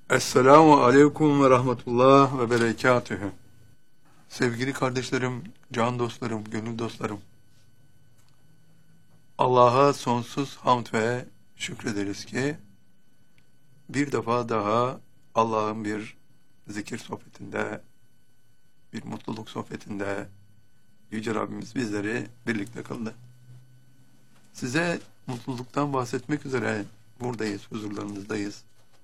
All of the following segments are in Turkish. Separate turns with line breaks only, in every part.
Esselamu aleyküm ve rahmetullah ve berekatühü. Sevgili kardeşlerim, can dostlarım, gönül dostlarım. Allah'a sonsuz hamd ve şükrederiz ki bir defa daha Allah'ın bir zikir sohbetinde, bir mutluluk sohbetinde Yüce Rabbimiz bizleri birlikte kıldı. Size mutluluktan bahsetmek üzere buradayız, huzurlarınızdayız.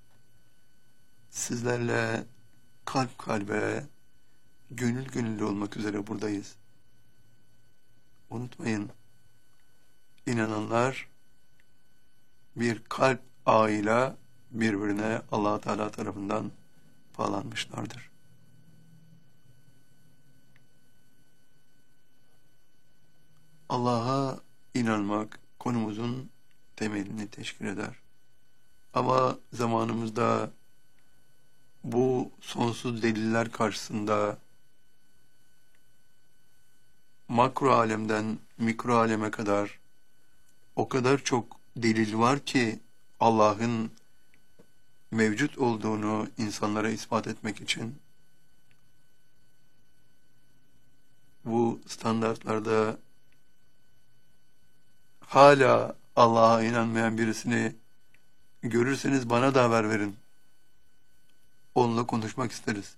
Sizlerle kalp kalbe, gönül gönüllü olmak üzere buradayız. Unutmayın, inananlar bir kalp ağıyla birbirine Allah Teala tarafından bağlanmışlardır. Allah'a inanmak konumuzun temelini teşkil eder. Ama zamanımızda bu sonsuz deliller karşısında makro alemden mikro aleme kadar o kadar çok delil var ki Allah'ın mevcut olduğunu insanlara ispat etmek için bu standartlarda hala Allah'a inanmayan birisini görürseniz bana da haber verin. Onunla konuşmak isteriz.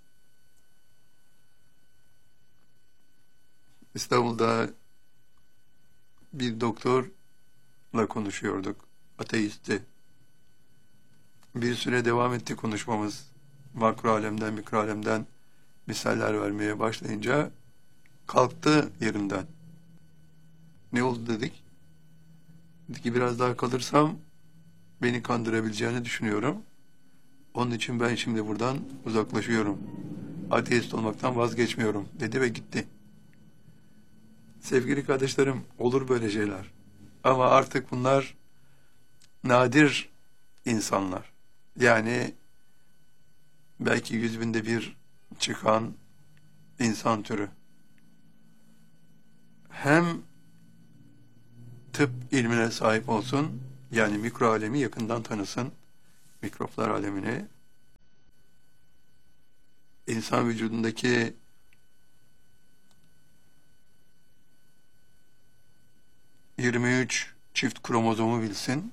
İstanbul'da bir doktorla konuşuyorduk. Ateisti. Bir süre devam etti konuşmamız. Makro alemden, mikro alemden misaller vermeye başlayınca kalktı yerinden. Ne oldu dedik. Dedi ki biraz daha kalırsam beni kandırabileceğini düşünüyorum. Onun için ben şimdi buradan uzaklaşıyorum. Ateist olmaktan vazgeçmiyorum dedi ve gitti. Sevgili kardeşlerim, olur böyle şeyler. Ama artık bunlar nadir insanlar. Yani belki 100 binde bir çıkan insan türü. Hem tıp ilmine sahip olsun, yani mikro alemi yakından tanısın, mikroplar alemini, insan vücudundaki 23 çift kromozomu bilsin,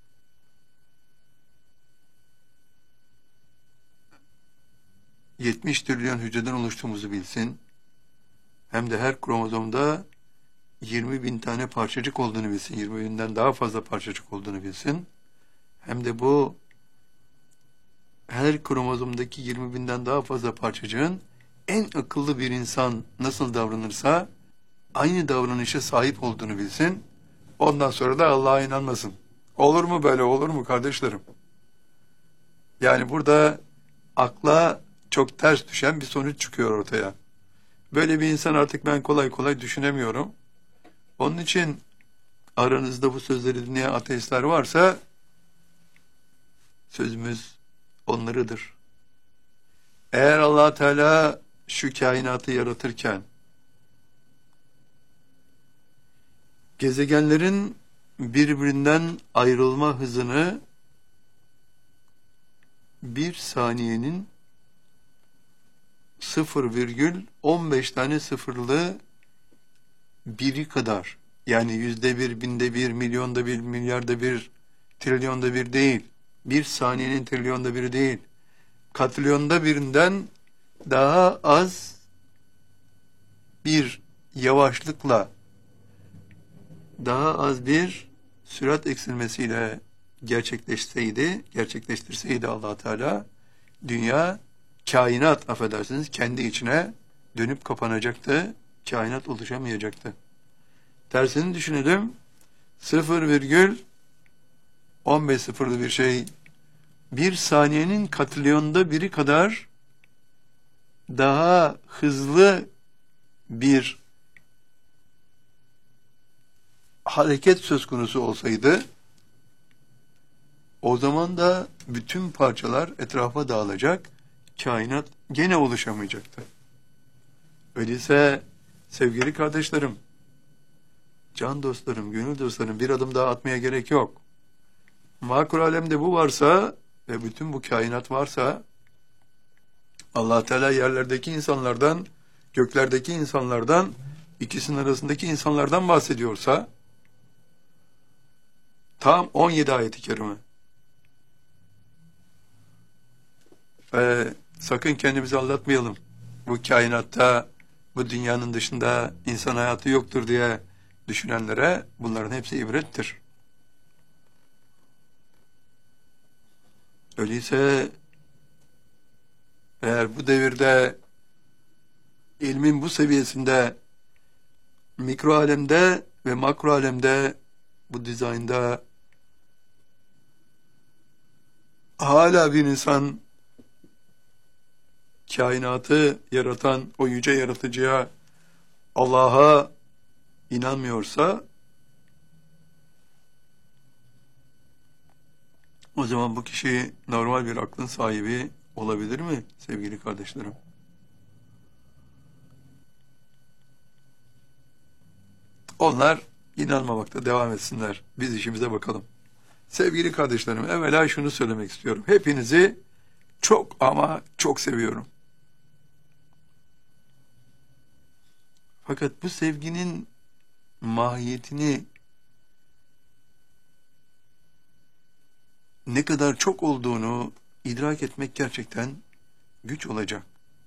...70 trilyon hücreden oluştuğumuzu bilsin... ...hem de her kromozomda 20 bin tane parçacık olduğunu bilsin... ...20 binden daha fazla parçacık olduğunu bilsin... ...hem de bu... ...her kromozomdaki 20 binden daha fazla parçacığın... ...en akıllı bir insan nasıl davranırsa... ...aynı davranışa sahip olduğunu bilsin... ...ondan sonra da Allah'a inanmasın. Olur mu böyle, olur mu kardeşlerim? Yani burada... ...akla... çok ters düşen bir sonuç çıkıyor ortaya. Böyle bir insan artık ben kolay kolay düşünemiyorum. Onun için aranızda bu sözleri dinleyen ateistler varsa sözümüz onlarıdır. Eğer Allah Teala şu kainatı yaratırken gezegenlerin birbirinden ayrılma hızını bir saniyenin 0,15 tane sıfırlı biri kadar, yani 100'de 1, 1000'de 1, milyonda 1, milyarda 1, trilyonda 1 değil, bir saniyenin trilyonda biri değil, katrilyonda birinden daha az bir yavaşlıkla, daha az bir sürat eksilmesiyle gerçekleştirseydi Allah Teala, dünya, kainat affedersiniz kendi içine dönüp kapanacaktı, kainat oluşamayacaktı. Tersini düşünelim, 0,15 sıfırlı bir şey, bir saniyenin katrilyonda biri kadar daha hızlı bir hareket söz konusu olsaydı, o zaman da bütün parçalar etrafa dağılacak, kainat gene oluşamayacaktı. Öyleyse sevgili kardeşlerim, can dostlarım, gönül dostlarım, bir adım daha atmaya gerek yok. Makul alemde bu varsa ve bütün bu kainat varsa, Allah Teala yerlerdeki insanlardan, göklerdeki insanlardan, ikisinin arasındaki insanlardan bahsediyorsa, tam 17 ayet-i kerime. Sakın kendimizi aldatmayalım. Bu kainatta, bu dünyanın dışında insan hayatı yoktur diye düşünenlere bunların hepsi ibrettir. Öyleyse eğer bu devirde ilmin bu seviyesinde, mikro alemde ve makro alemde, bu dizaynda hala bir insan kainatı yaratan o yüce yaratıcıya, Allah'a inanmıyorsa, o zaman bu kişi normal bir aklın sahibi olabilir mi sevgili kardeşlerim? Onlar inanmamakta devam etsinler. Biz işimize bakalım. Sevgili kardeşlerim, evvela şunu söylemek istiyorum. Hepinizi çok ama çok seviyorum. Fakat bu sevginin mahiyetini ne kadar çok olduğunu idrak etmek gerçekten güç olacak.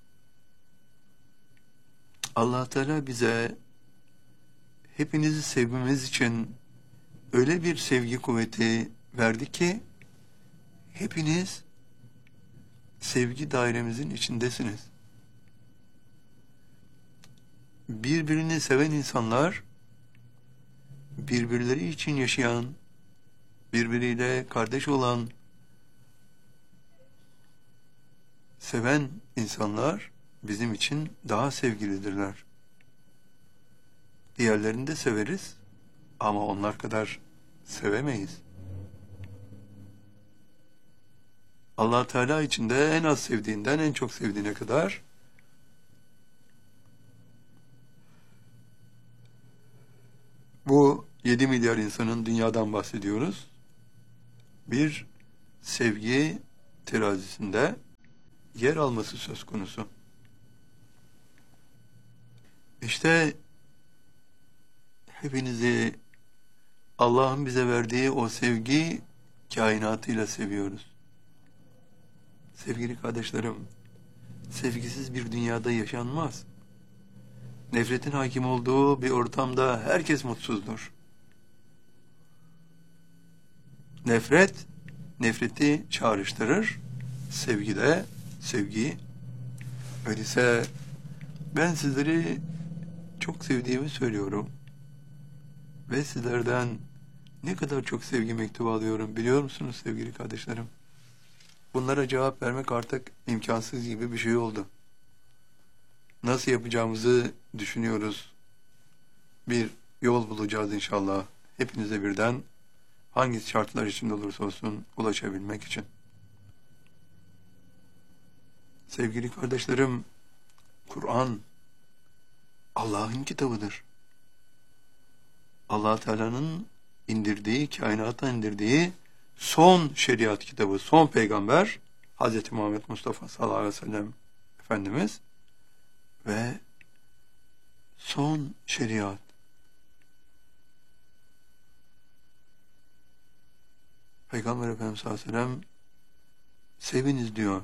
Allah Teala bize hepinizi sevmemiz için öyle bir sevgi kuvveti verdi ki hepiniz sevgi dairemizin içindesiniz. Birbirini seven insanlar, birbirleri için yaşayan, birbiriyle kardeş olan, seven insanlar bizim için daha sevgilidirler. Diğerlerini de severiz ama onlar kadar sevemeyiz. Allah Teala için de en az sevdiğinden en çok sevdiğine kadar bu 7 milyar insanın, dünyadan bahsediyoruz, bir sevgi terazisinde yer alması söz konusu. İşte hepinizi Allah'ın bize verdiği o sevgi kainatıyla seviyoruz. Sevgili kardeşlerim, sevgisiz bir dünyada yaşanmaz. Nefretin hakim olduğu bir ortamda herkes mutsuzdur. Nefret, nefreti çağrıştırır. Sevgi de, sevgi. Öyleyse ben sizleri çok sevdiğimi söylüyorum. Ve sizlerden ne kadar çok sevgi mektubu alıyorum biliyor musunuz sevgili kardeşlerim? Bunlara cevap vermek artık imkansız gibi bir şey oldu. Nasıl yapacağımızı düşünüyoruz. Bir yol bulacağız inşallah. Hepinize birden, hangi şartlar içinde olursa olsun ulaşabilmek için. Sevgili kardeşlerim, Kur'an Allah'ın kitabıdır. Allah Teala'nın indirdiği, kainata indirdiği son şeriat kitabı, son peygamber Hz. Muhammed Mustafa sallallahu aleyhi ve sellem Efendimiz ve son şeriat. Peygamber Efendimiz sallallahu aleyhi ve sellem seviniz diyor.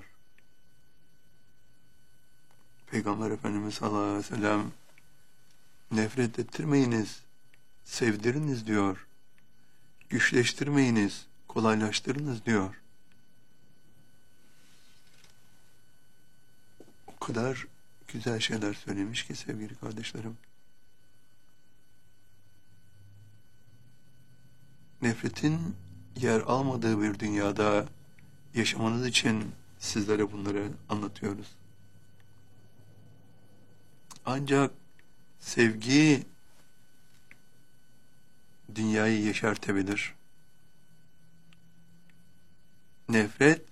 Peygamber Efendimiz sallallahu aleyhi ve sellem nefret ettirmeyiniz, sevdiriniz diyor. Güçleştirmeyiniz, kolaylaştırınız diyor. O kadar güzel şeyler söylemiş ki sevgili kardeşlerim. Nefretin yer almadığı bir dünyada yaşamanız için sizlere bunları anlatıyoruz. Ancak sevgi dünyayı yeşertebilir. Nefret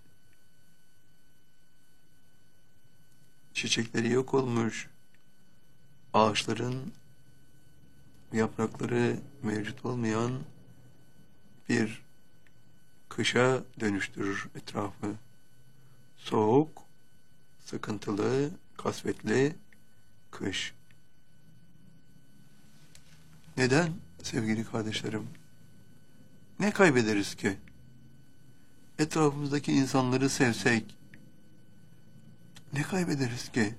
çiçekleri yok olmuş, ağaçların yaprakları mevcut olmayan bir kışa dönüştürür etrafı. Soğuk, sıkıntılı, kasvetli kış. Neden sevgili kardeşlerim? Ne kaybederiz ki? Etrafımızdaki insanları sevsek ne kaybederiz ki?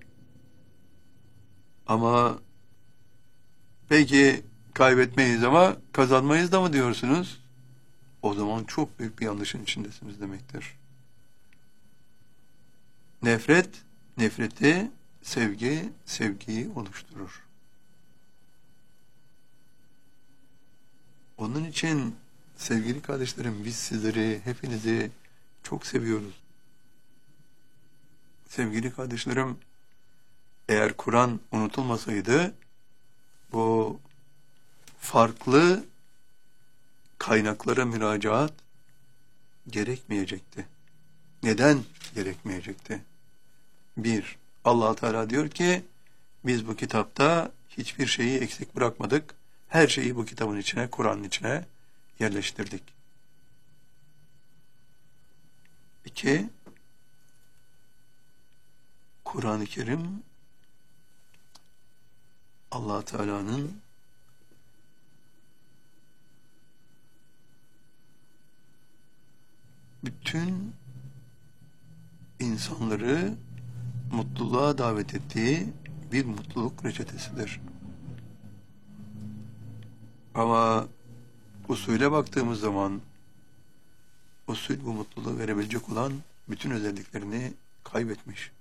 Ama peki kaybetmeyiz ama kazanmayız da mı diyorsunuz? O zaman çok büyük bir yanlışın içindesiniz demektir. Nefret, nefreti, sevgi, sevgiyi oluşturur. Onun için sevgili kardeşlerim, biz sizleri, hepinizi çok seviyoruz. Sevgili kardeşlerim, eğer Kur'an unutulmasaydı, bu farklı kaynaklara müracaat gerekmeyecekti. Neden gerekmeyecekti? Bir, Allah Teala diyor ki, biz bu kitapta hiçbir şeyi eksik bırakmadık. Her şeyi bu kitabın içine, Kur'an'ın içine yerleştirdik. 2, Kur'an-ı Kerim Allah Teala'nın bütün insanları mutluluğa davet ettiği bir mutluluk reçetesidir. Ama usule baktığımız zaman usul bu mutluluğu verebilecek olan bütün özelliklerini kaybetmiş.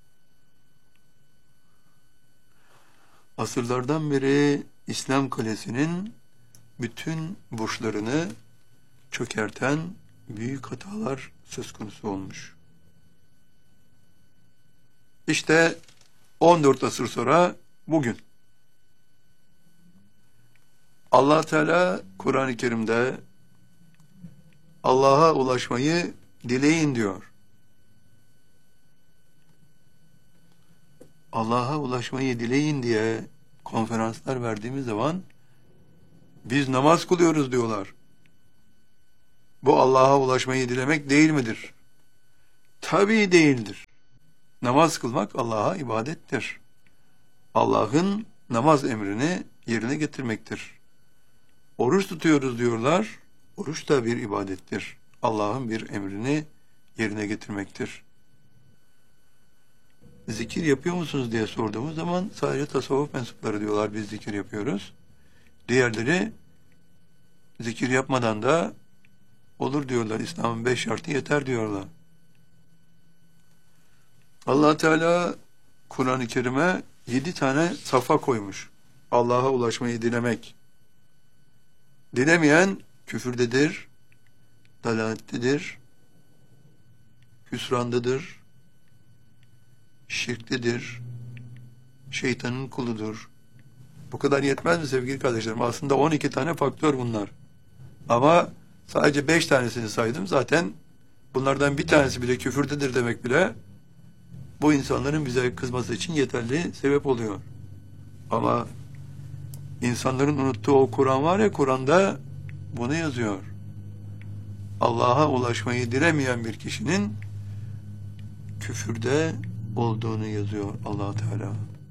Asırlardan beri İslam kalesinin bütün burçlarını çökerten büyük hatalar söz konusu olmuş. İşte 14 asır sonra bugün Allah Teala Kur'an-ı Kerim'de Allah'a ulaşmayı dileyin diyor. Allah'a ulaşmayı dileyin diye konferanslar verdiğimiz zaman biz namaz kılıyoruz diyorlar. Bu Allah'a ulaşmayı dilemek değil midir? Tabii değildir. Namaz kılmak Allah'a ibadettir. Allah'ın namaz emrini yerine getirmektir. Oruç tutuyoruz diyorlar. Oruç da bir ibadettir. Allah'ın bir emrini yerine getirmektir. Zikir yapıyor musunuz diye sorduğumuz zaman sadece tasavvuf mensupları diyorlar biz zikir yapıyoruz. Diğerleri zikir yapmadan da olur diyorlar. İslam'ın 5 şartı yeter diyorlar. Allah Teala Kur'an-ı Kerim'e 7 tane safa koymuş. Allah'a ulaşmayı dilemek. Dilemeyen küfürdedir, dalalettedir, hüsrandadır, şirktedir, şeytanın kuludur. Bu kadar yetmez mi sevgili kardeşlerim? Aslında 12 tane faktör bunlar. Ama sadece 5 tanesini saydım. Zaten bunlardan bir tanesi bile küfürdedir demek bile bu insanların bize kızması için yeterli sebep oluyor. Ama insanların unuttuğu o Kur'an var ya, Kur'an'da bunu yazıyor. Allah'a ulaşmayı dilemeyen bir kişinin küfürde olduğunu yazıyor Allah Teala.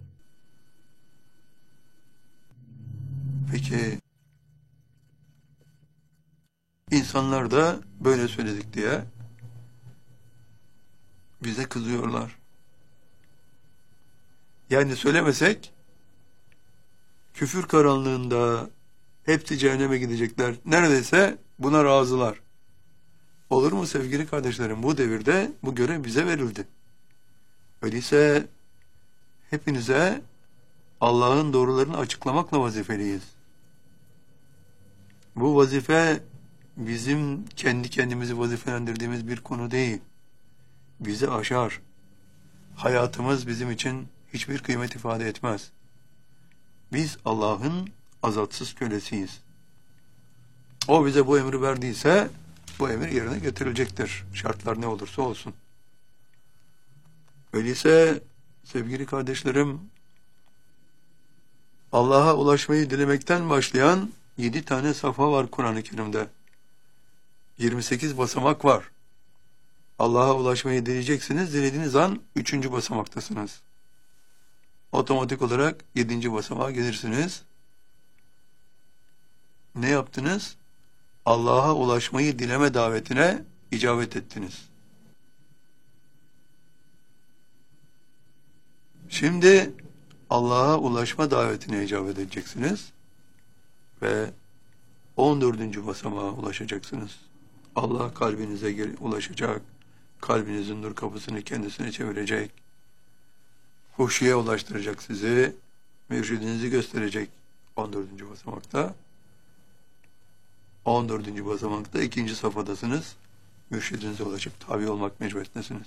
Peki insanlar da böyle söyledik diye bize kızıyorlar. Yani söylemesek küfür karanlığında hepsi cehenneme gidecekler. Neredeyse buna razılar. Olur mu sevgili kardeşlerim? Bu devirde bu görev bize verildi. Öyleyse hepinize Allah'ın doğrularını açıklamakla vazifeliyiz. Bu vazife bizim kendi kendimizi vazifelendirdiğimiz bir konu değil. Bizi aşar. Hayatımız bizim için hiçbir kıymet ifade etmez. Biz Allah'ın azatsız kölesiyiz. O bize bu emri verdiyse bu emir yerine getirilecektir. Şartlar ne olursa olsun. Öyleyse sevgili kardeşlerim, Allah'a ulaşmayı dilemekten başlayan 7 tane safa var Kur'an-ı Kerim'de. 28 basamak var. Allah'a ulaşmayı dileyeceksiniz. Dilediğiniz an 3. basamaktasınız. Otomatik olarak 7. basamağa gelirsiniz. Ne yaptınız? Allah'a ulaşmayı dileme davetine icabet ettiniz. Şimdi Allah'a ulaşma davetine icabet edeceksiniz ve 14. basamağa ulaşacaksınız. Allah kalbinize ulaşacak, kalbinizin nur kapısını kendisine çevirecek, huşuya ulaştıracak sizi, mürşidinizi gösterecek 14. basamakta. 14. basamakta 2. safhadasınız. Mürşidinize ulaşıp tabi olmak mecburiyetindesiniz.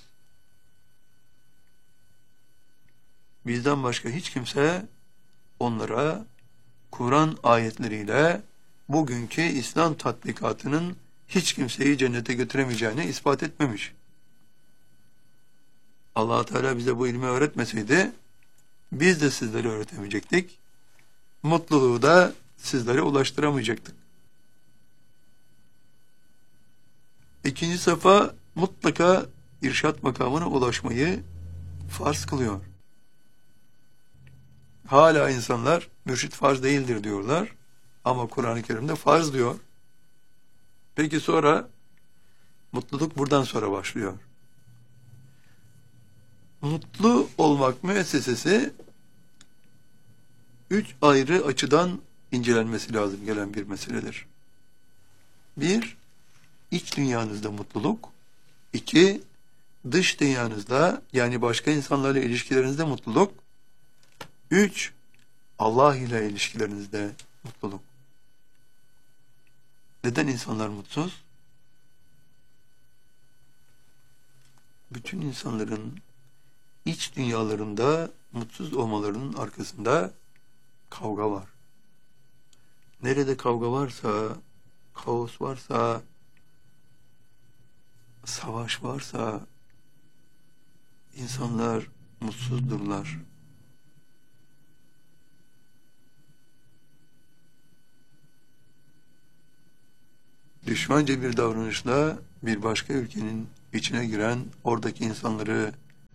Bizden başka hiç kimse onlara Kur'an ayetleriyle bugünkü İslam tatbikatının hiç kimseyi cennete götüremeyeceğini ispat etmemiş. Allah Teala bize bu ilmi öğretmeseydi biz de sizlere öğretemeyecektik. Mutluluğu da sizlere ulaştıramayacaktık. 2. safa mutlaka irşat makamına ulaşmayı farz kılıyor. Hala insanlar mürşit farz değildir diyorlar. Ama Kur'an-ı Kerim'de farz diyor. Peki sonra mutluluk buradan sonra başlıyor. Mutlu olmak müessesesi 3 ayrı açıdan incelenmesi lazım gelen bir meseledir. 1. İç dünyanızda mutluluk. 2. Dış dünyanızda yani başka insanlarla ilişkilerinizde mutluluk. 3. Allah ile ilişkilerinizde mutluluk. Neden insanlar mutsuz? Bütün insanların iç dünyalarında mutsuz olmalarının arkasında kavga var. Nerede kavga varsa, kaos varsa, savaş varsa insanlar mutsuzdurlar. Düşmanca bir davranışla bir başka ülkenin içine giren, oradaki insanları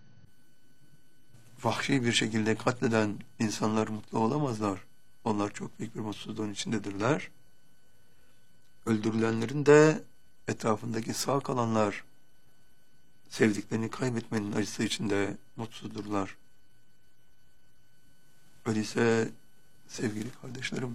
vahşi bir şekilde katleden insanlar mutlu olamazlar. Onlar çok büyük bir mutsuzluğun içindedirler. Öldürülenlerin de etrafındaki sağ kalanlar sevdiklerini kaybetmenin acısı içinde mutsuzdurlar. Öyleyse sevgili kardeşlerim,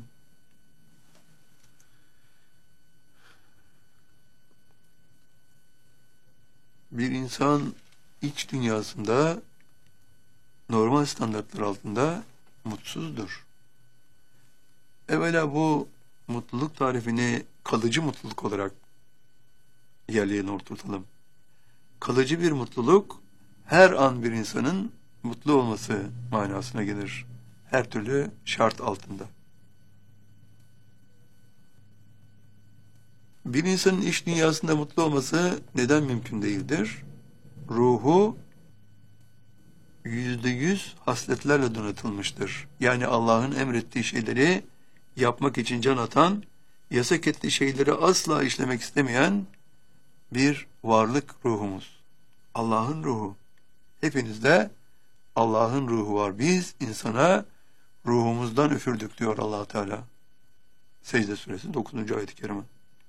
bir insan iç dünyasında normal standartlar altında mutsuzdur. Evvela bu mutluluk tarifini kalıcı mutluluk olarak yerlerine oturtalım. Kalıcı bir mutluluk her an bir insanın mutlu olması manasına gelir. Her türlü şart altında. Bir insanın iç dünyasında mutlu olması neden mümkün değildir? Ruhu %100 hasletlerle donatılmıştır. Yani Allah'ın emrettiği şeyleri yapmak için can atan, yasak ettiği şeyleri asla işlemek istemeyen bir varlık ruhumuz. Allah'ın ruhu. Hepinizde Allah'ın ruhu var. Biz insana ruhumuzdan üfürdük diyor Allah Teala. Secde suresi 9. ayet-i kerime.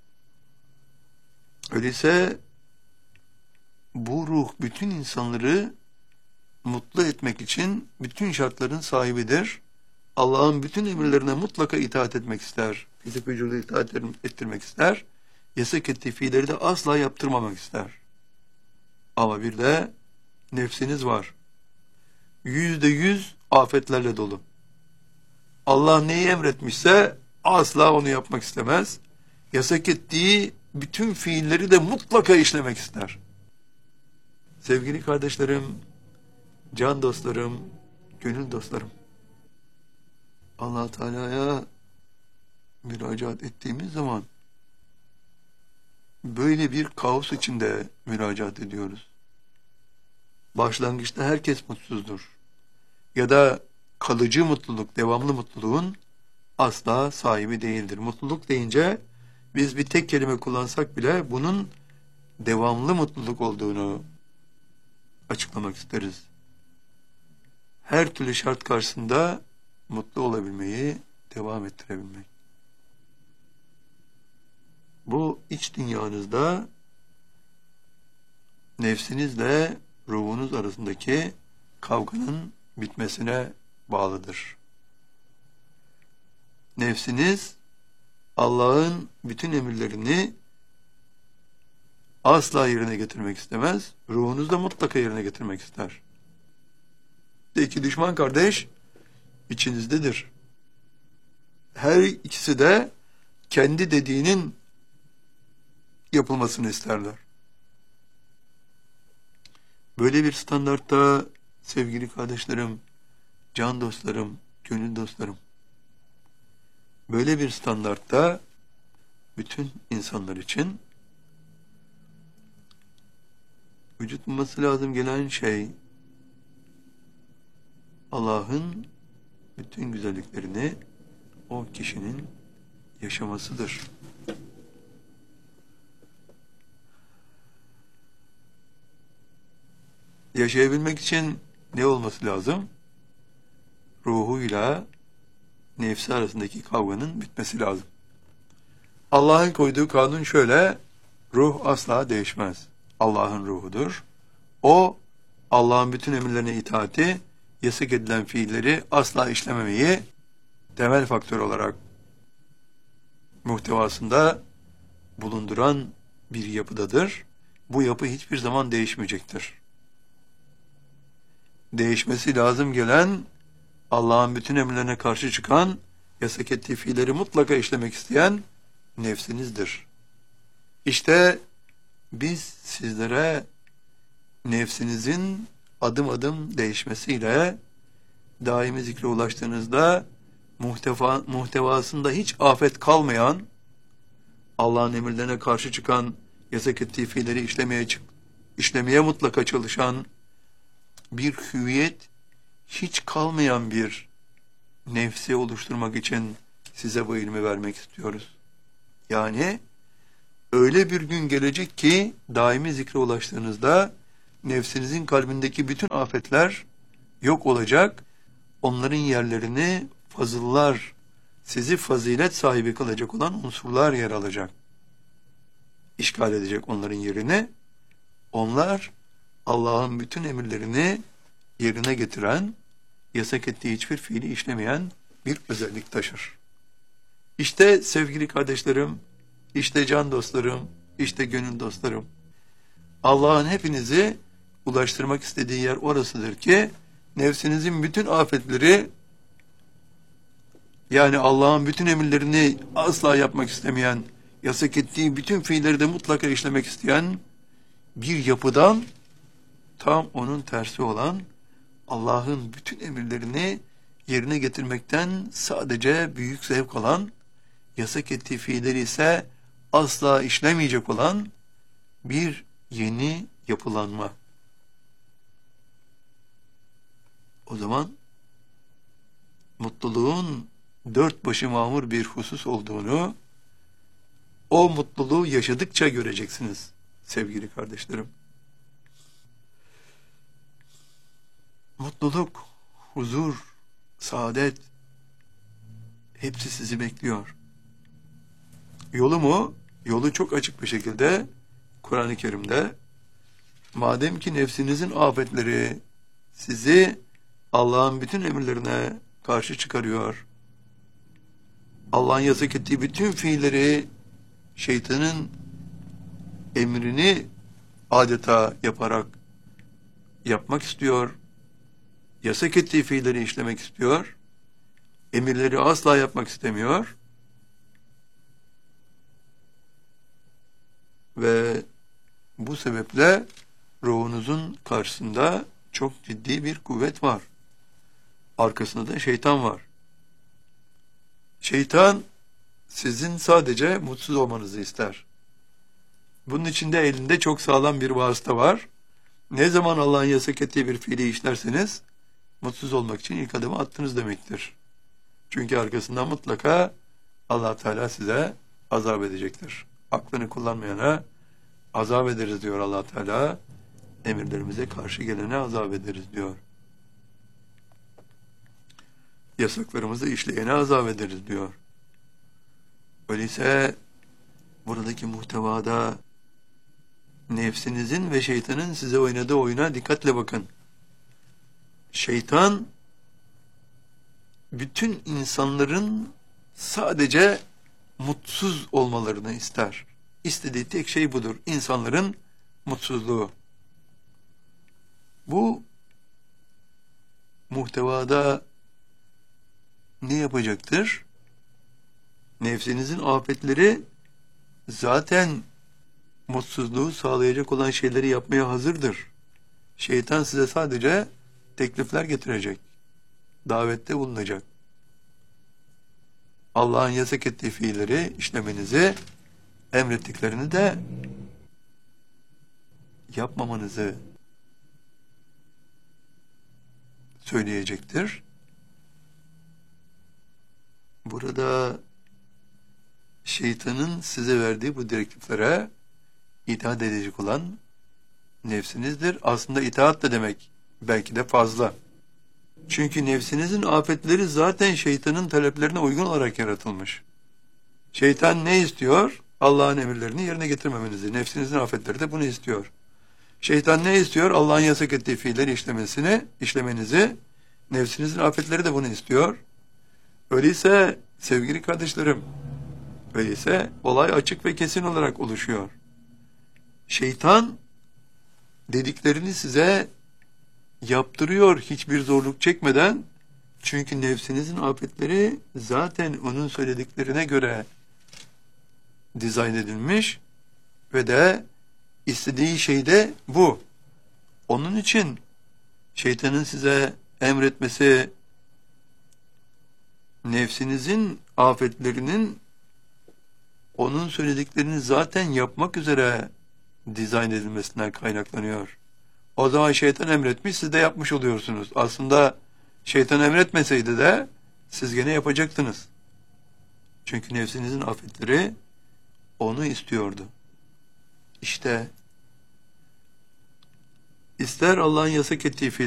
Öyleyse bu ruh bütün insanları mutlu etmek için bütün şartların sahibidir. Allah'ın bütün emirlerine mutlaka itaat etmek ister. Fizik vücudu itaat ettirmek ister. Yasak ettiği fiilleri de asla yaptırmamak ister. Ama bir de nefsiniz var. %100 afetlerle dolu. Allah neyi emretmişse asla onu yapmak istemez. Yasak ettiği bütün fiilleri de mutlaka işlemek ister. Sevgili kardeşlerim, can dostlarım, gönül dostlarım, Allah Teala'ya müracaat ettiğimiz zaman böyle bir kaos içinde müracaat ediyoruz. Başlangıçta herkes mutsuzdur. Ya da kalıcı mutluluk, devamlı mutluluğun asla sahibi değildir. Mutluluk deyince Biz bir tek kelime kullansak bile bunun devamlı mutluluk olduğunu açıklamak isteriz. Her türlü şart karşısında mutlu olabilmeyi devam ettirebilmek. Bu iç dünyanızda nefsinizle ruhunuz arasındaki kavganın bitmesine bağlıdır. Nefsiniz Allah'ın bütün emirlerini asla yerine getirmek istemez. Ruhunuz da mutlaka yerine getirmek ister. İki düşman kardeş içinizdedir. Her ikisi de kendi dediğinin yapılmasını isterler. Böyle bir standartta sevgili kardeşlerim, can dostlarım, gönül dostlarım, böyle bir standartta bütün insanlar için vücut bulması lazım gelen şey Allah'ın bütün güzelliklerini o kişinin yaşamasıdır. Yaşayabilmek için ne olması lazım? Ruhuyla nefsi arasındaki kavganın bitmesi lazım. Allah'ın koyduğu kanun şöyle: ruh asla değişmez. Allah'ın ruhudur. O, Allah'ın bütün emirlerine itaati, yasak edilen fiilleri asla işlememeyi temel faktör olarak muhtevasında bulunduran bir yapıdadır. Bu yapı hiçbir zaman değişmeyecektir. Değişmesi lazım gelen, Allah'ın bütün emirlerine karşı çıkan, yasak ettiği fiilleri mutlaka işlemek isteyen nefsinizdir. İşte biz sizlere nefsinizin adım adım değişmesiyle daimi zikre ulaştığınızda muhtevasında hiç afet kalmayan, Allah'ın emirlerine karşı çıkan, yasak ettiği fiilleri işlemeye mutlaka çalışan bir hüviyet, hiç kalmayan bir nefsi oluşturmak için size bu ilmi vermek istiyoruz. Yani öyle bir gün gelecek ki daimi zikre ulaştığınızda nefsinizin kalbindeki bütün afetler yok olacak. Onların yerlerini fazıllar, sizi fazilet sahibi kılacak olan unsurlar yer alacak. İşgal edecek onların yerini. Onlar Allah'ın bütün emirlerini yerine getiren, yasak ettiği hiçbir fiili işlemeyen bir özellik taşır. İşte sevgili kardeşlerim, işte can dostlarım, işte gönül dostlarım, Allah'ın hepinizi ulaştırmak istediği yer orasıdır ki, nefsinizin bütün afetleri, yani Allah'ın bütün emirlerini asla yapmak istemeyen, yasak ettiği bütün fiilleri de mutlaka işlemek isteyen bir yapıdan, tam onun tersi olan, Allah'ın bütün emirlerini yerine getirmekten sadece büyük zevk alan, yasak ettiği fiilleri ise asla işlemeyecek olan bir yeni yapılanma. O zaman mutluluğun dört başı mamur bir husus olduğunu, o mutluluğu yaşadıkça göreceksiniz sevgili kardeşlerim. Mutluluk, huzur, saadet hepsi sizi bekliyor. Yolu mu? Yolu çok açık bir şekilde Kur'an-ı Kerim'de, madem ki nefsinizin afetleri sizi Allah'ın bütün emirlerine karşı çıkarıyor, Allah'ın yasak ettiği bütün fiilleri şeytanın emrini adeta yaparak yapmak istiyor, yasak ettiği fiilleri işlemek istiyor, emirleri asla yapmak istemiyor ve bu sebeple ruhunuzun karşısında çok ciddi bir kuvvet var. Arkasında da şeytan var. Şeytan sizin sadece mutsuz olmanızı ister. Bunun için de elinde çok sağlam bir vasıta var. Ne zaman Allah'ın yasak ettiği bir fiili işlerseniz mutsuz olmak için ilk adımı attınız demektir. Çünkü arkasından mutlaka Allah Teala size azap edecektir. Aklını kullanmayana azap ederiz diyor Allah Teala. Emirlerimize karşı gelene azap ederiz diyor. Yasaklarımızı işleyene azap ederiz diyor. Öyleyse buradaki muhtevada nefsinizin ve şeytanın size oynadığı oyuna dikkatle bakın. Şeytan bütün insanların sadece mutsuz olmalarını ister. İstediği tek şey budur. İnsanların mutsuzluğu. Bu muhtevada ne yapacaktır? Nefsinizin afetleri zaten mutsuzluğu sağlayacak olan şeyleri yapmaya hazırdır. Şeytan size sadece teklifler getirecek. Davette bulunacak. Allah'ın yasak ettiği fiilleri işlemenizi, emrettiklerini de yapmamanızı söyleyecektir. Burada şeytanın size verdiği bu direktiflere itaat edecek olan nefsinizdir. Aslında itaat da demek belki de fazla. Çünkü nefsinizin afetleri zaten şeytanın taleplerine uygun olarak yaratılmış. Şeytan ne istiyor? Allah'ın emirlerini yerine getirmemenizi. Nefsinizin afetleri de bunu istiyor. Şeytan ne istiyor? Allah'ın yasak ettiği fiilleri işlemenizi. Nefsinizin afetleri de bunu istiyor. Öyleyse sevgili kardeşlerim, öyleyse olay açık ve kesin olarak oluşuyor. Şeytan dediklerini size yaptırıyor hiçbir zorluk çekmeden. Çünkü nefsinizin afetleri zaten onun söylediklerine göre dizayn edilmiş ve de istediği şey de bu. Onun için şeytanın size emretmesi nefsinizin afetlerinin onun söylediklerini zaten yapmak üzere dizayn edilmesinden kaynaklanıyor. O zaman şeytan emretmiş, siz de yapmış oluyorsunuz. Aslında şeytan emretmeseydi de siz gene yapacaktınız. Çünkü nefsinizin afetleri onu istiyordu. İşte ister Allah'ın yasak ettiği fiil